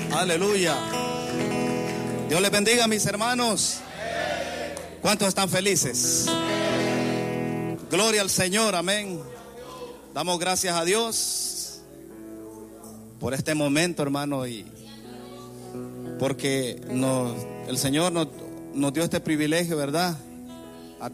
Aleluya. Dios les bendiga, mis hermanos. ¿Cuántos están felices? Gloria al Señor, amén. Damos gracias a Dios por este momento, hermano, y porque el Señor nos dio este privilegio, ¿verdad?